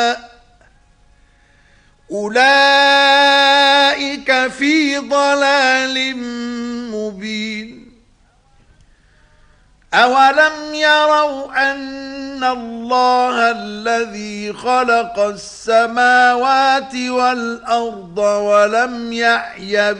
أولئك في ضلال مبين. أولم يروا أن الله الذي خلق السماوات والأرض ولم يعي